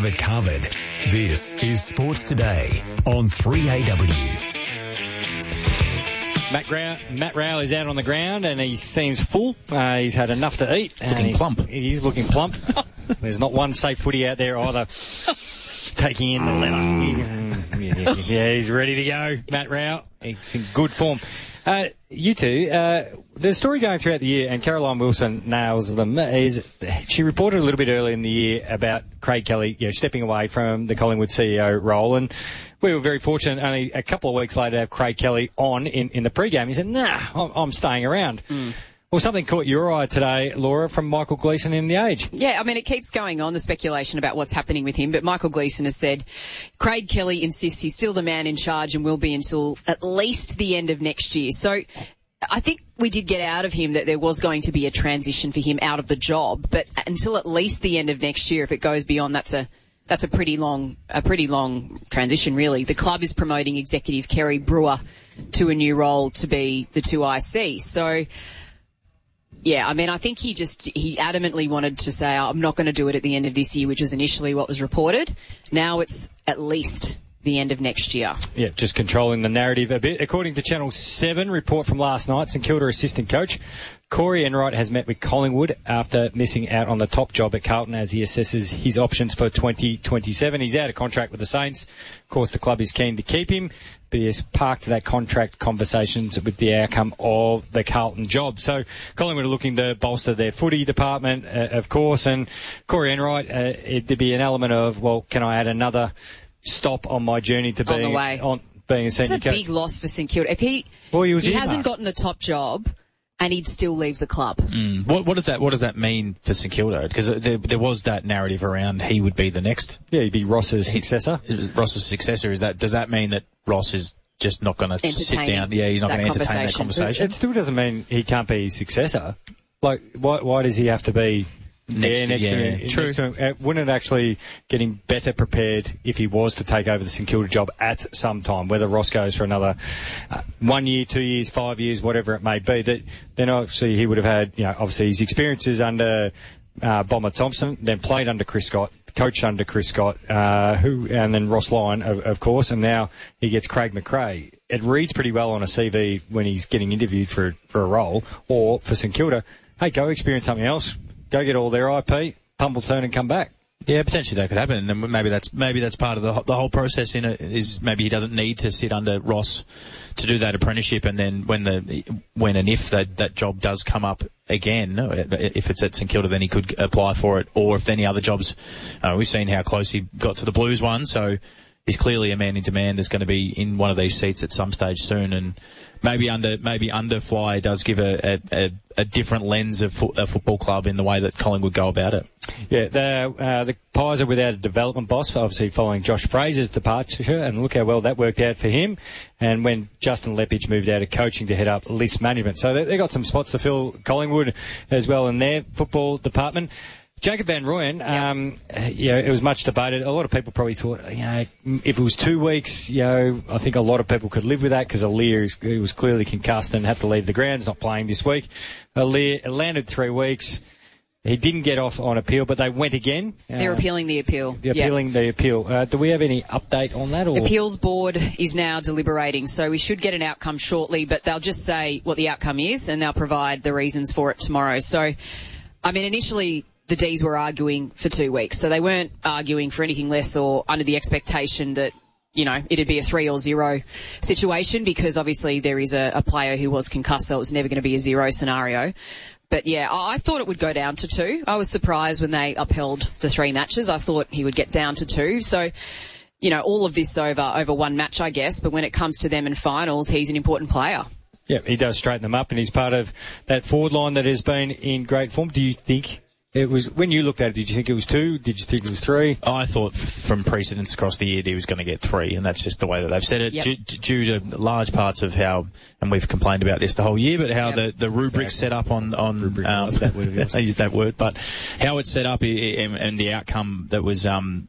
have it covered. This is Sports Today on 3AW. Matt Rowell is out on the ground and he seems full. He's had enough to eat. Looking plump. He's looking plump. There's not one safe footy out there either. Taking in the leather. Yeah, he's ready to go, Matt Rowell. He's in good form. You two, the story going throughout the year, and Caroline Wilson nails them, is she reported a little bit earlier in the year about Craig Kelly, stepping away from the Collingwood CEO role, and we were very fortunate only a couple of weeks later to have Craig Kelly on in the pre-game. He said, I'm staying around. Well, something caught your eye today, Laura, from Michael Gleeson in The Age. Yeah, I mean, it keeps going on, the speculation about what's happening with him, but Michael Gleeson has said Craig Kelly insists he's still the man in charge and will be until at least the end of next year. So I think we did get out of him that there was going to be a transition for him out of the job, but until at least the end of next year, if it goes beyond, that's a pretty long transition, really. The club is promoting executive Kerry Brewer to a new role to be the 2IC. So, yeah, I mean, I think he adamantly wanted to say, I'm not going to do it at the end of this year, which is initially what was reported. Now it's at least the end of next year. Yeah, just controlling the narrative a bit. According to Channel 7 report from last night, St Kilda assistant coach Corey Enright has met with Collingwood after missing out on the top job at Carlton as he assesses his options for 2027. He's out of contract with the Saints. Of course, the club is keen to keep him, but he has parked that contract conversations with the outcome of the Carlton job. So Collingwood are looking to bolster their footy department, of course, and Corey Enright, there'd be an element of, well, can I add another stop on my journey to being a senior coach? It's a big loss for St Kilda. If he hasn't gotten the top job, and he'd still leave the club. What does that mean for St Kilda? Because there was that narrative around he would be the next. Yeah, he'd be Ross's successor. Ross's successor. Does that mean that Ross is just not going to sit down? Yeah, he's not going to entertain that conversation. It still doesn't mean he can't be his successor. Like, why does he have to be next to him? True. Wouldn't it actually get him better prepared if he was to take over the St Kilda job at some time, whether Ross goes for another 1 year, 2 years, 5 years, whatever it may be, that then obviously he would have had, obviously his experiences under Bomber Thompson, then played under Chris Scott, coached under Chris Scott, and then Ross Lyon, of course, and now he gets Craig McRae. It reads pretty well on a CV when he's getting interviewed for a role, or for St Kilda, hey, go experience something else. Go get all their IP, tumble turn and come back. Yeah, potentially that could happen, and maybe that's part of the whole process in it, is maybe he doesn't need to sit under Ross to do that apprenticeship, and then when and if that job does come up again, if it's at St Kilda, then he could apply for it, or if any other jobs. We've seen how close he got to the Blues one, so he's clearly a man in demand that's going to be in one of these seats at some stage soon, and maybe under Fly does give a different lens of a football club in the way that Collingwood go about it. Yeah, the Pies are without a development boss, obviously following Josh Fraser's departure, and look how well that worked out for him. And when Justin Leppich moved out of coaching to head up list management, so they got some spots to fill, Collingwood as well, in their football department. Jacob van Rooyen, it was much debated. A lot of people probably thought, if it was 2 weeks, I think a lot of people could live with that, because Aliir was clearly concussed and had to leave the grounds, not playing this week. Aliir landed 3 weeks. He didn't get off on appeal, but they went again. They're appealing the appeal. The appeal. Do we have any update on that? Or? Appeals board is now deliberating, so we should get an outcome shortly, but they'll just say what the outcome is, and they'll provide the reasons for it tomorrow. So, I mean, initially the Ds were arguing for 2 weeks, so they weren't arguing for anything less or under the expectation that, it'd be a 3 or 0 situation, because obviously there is a player who was concussed, so it was never going to be a 0 scenario. But yeah, I thought it would go down to 2. I was surprised when they upheld the 3 matches. I thought he would get down to 2. So, all of this over 1 match, I guess, but when it comes to them in finals, he's an important player. Yeah, he does straighten them up, and he's part of that forward line that has been in great form. Do you think it was, when you looked at it, did you think it was 2? Did you think it was 3? I thought from precedence across the year he was going to get 3, and that's just the way that they've said it. Yep. Due to large parts of how, and we've complained about this the whole year, but how the rubric's set up on I use that word, but how it's set up and the outcome that was to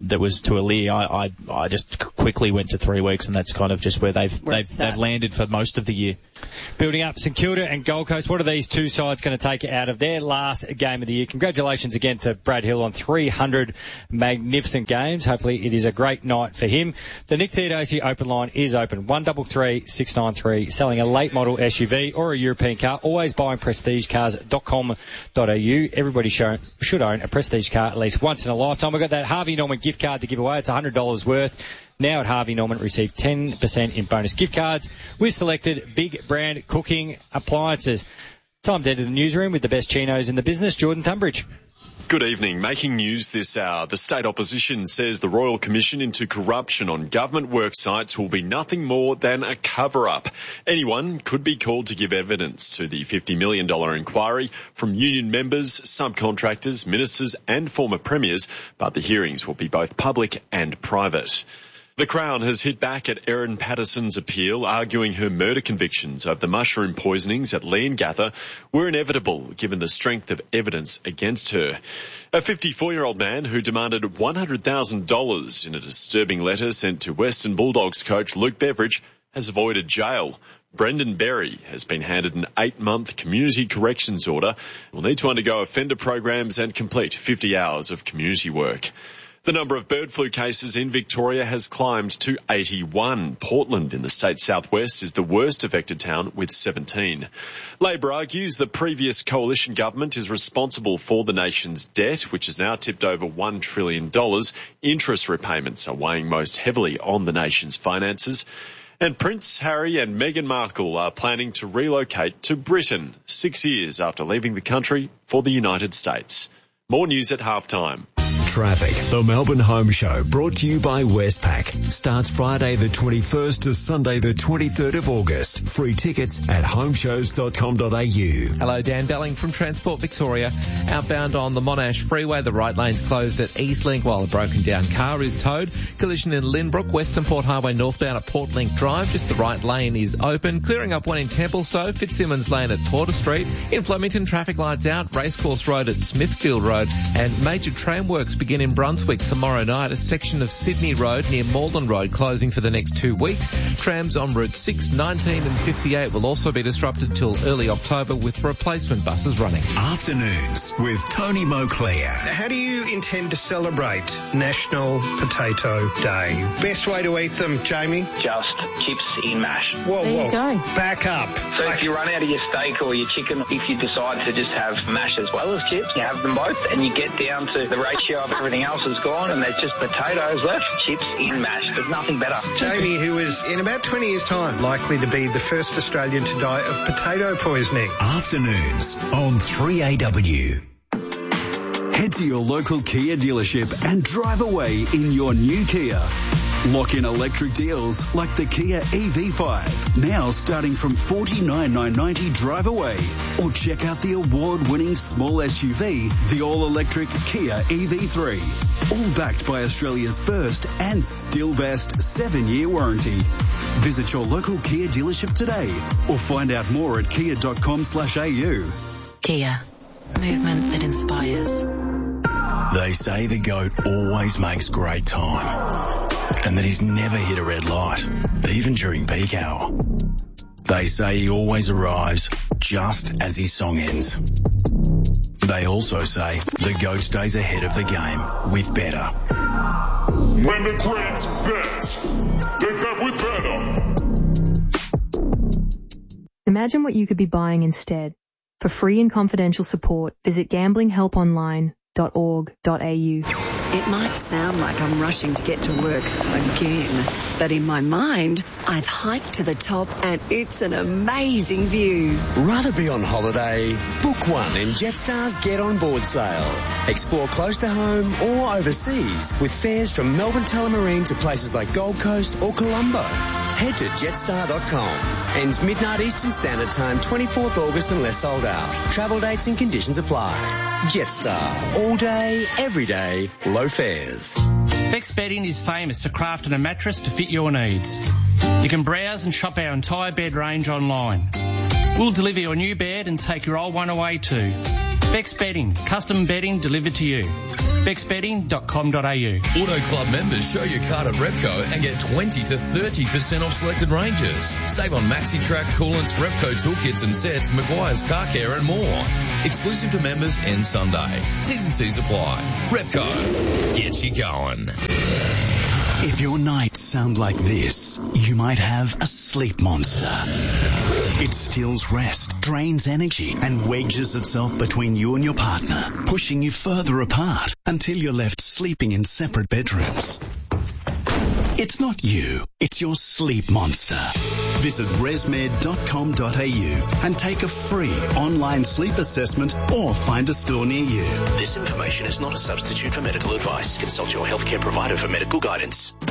Aliir, I just quickly went to 3 weeks, and that's kind of just where they've landed for most of the year. Building up St Kilda and Gold Coast, what are these two sides going to take out of their last game of the year? Congratulations congratulations again to Brad Hill on 300 magnificent games. Hopefully it is a great night for him. The Nick Teodosi open line is open. 133 693. Selling a late model SUV or a European car. Always buying prestigecars.com.au. Everybody should own a Prestige car at least once in a lifetime. We've got that Harvey Norman gift card to give away. It's $100 worth. Now at Harvey Norman, receive 10% in bonus gift cards with selected big brand cooking appliances. Time to enter the newsroom with the best chinos in the business. Jordan Tunbridge. Good evening. Making news this hour. The state opposition says the Royal Commission into corruption on government work sites will be nothing more than a cover-up. Anyone could be called to give evidence to the $50 million inquiry from union members, subcontractors, ministers and former premiers, but the hearings will be both public and private. The Crown has hit back at Erin Patterson's appeal, arguing her murder convictions of the mushroom poisonings at Leongatha were inevitable given the strength of evidence against her. A 54-year-old man who demanded $100,000 in a disturbing letter sent to Western Bulldogs coach Luke Beveridge has avoided jail. Brendan Berry has been handed an 8-month community corrections order and will need to undergo offender programs and complete 50 hours of community work. The number of bird flu cases in Victoria has climbed to 81. Portland in the state's southwest is the worst affected town with 17. Labor argues the previous coalition government is responsible for the nation's debt, which has now tipped over $1 trillion. Interest repayments are weighing most heavily on the nation's finances. And Prince Harry and Meghan Markle are planning to relocate to Britain 6 years after leaving the country for the United States. More news at halftime. Traffic. The Melbourne Home Show brought to you by Westpac. Starts Friday the 21st to Sunday the 23rd of August. Free tickets at homeshows.com.au. Hello, Dan Belling from Transport Victoria. Outbound on the Monash Freeway, the right lane's closed at Eastlink while a broken down car is towed. Collision in Lynbrook, Western Port Highway northbound at Portlink Drive. Just the right lane is open. Clearing up one in Templestowe, Fitzsimmons Lane at Porter Street. In Flemington, traffic lights out. Racecourse Road at Smithfield Road. And major train works begin in Brunswick tomorrow night. A section of Sydney Road near Malden Road closing for the next 2 weeks. Trams on routes 6, 19 and 58 will also be disrupted till early October with replacement buses running. Afternoons with Tony Moclair. How do you intend to celebrate National Potato Day? Best way to eat them, Jamie? Just chips in mash. Whoa, There you go. Back up. So if you run out of your steak or your chicken, if you decide to just have mash as well as chips, you have them both and you get down to the ratio of everything else is gone and there's just potatoes left. Chips in mash. There's nothing better. Jamie, who is in about 20 years' time likely to be the first Australian to die of potato poisoning. Afternoons on 3AW. Head to your local Kia dealership and drive away in your new Kia. Lock in electric deals like the Kia EV5, now starting from $49,990 drive away. Or check out the award-winning small SUV, the all-electric Kia EV3. All backed by Australia's first and still best 7-year warranty. Visit your local Kia dealership today or find out more at kia.com/au. Kia. Movement that inspires. They say the GOAT always makes great time and that he's never hit a red light, even during peak hour. They say he always arrives just as his song ends. They also say the GOAT stays ahead of the game with better. When the greats bet, they bet with better. Imagine what you could be buying instead. For free and confidential support, visit gamblinghelponline.org.au. It might sound like I'm rushing to get to work again, but in my mind, I've hiked to the top and it's an amazing view. Rather be on holiday? Book one in Jetstar's Get On Board sale. Explore close to home or overseas with fares from Melbourne Tullamarine to places like Gold Coast or Colombo. Head to jetstar.com. Ends midnight Eastern Standard Time, 24th August unless sold out. Travel dates and conditions apply. Jetstar. All day, every day, low fares. Bex Bedding is famous for crafting a mattress to fit your needs. You can browse and shop our entire bed range online. We'll deliver your new bed and take your old one away too. Bex Bedding, custom bedding delivered to you. BexBedding.com.au. Auto Club members show your card at Repco and get 20 to 30% off selected ranges. Save on MaxiTrack, coolants, Repco toolkits and sets, Maguire's Car Care and more. Exclusive to members end Sunday. T's and C's apply. Repco gets you going. If your nights sound like this, you might have a sleep monster. It steals rest, drains energy, and wedges itself between you and your partner, pushing you further apart until you're left sleeping in separate bedrooms. It's not you, it's your sleep monster. Visit resmed.com.au and take a free online sleep assessment or find a store near you. This information is not a substitute for medical advice. Consult your healthcare provider for medical guidance.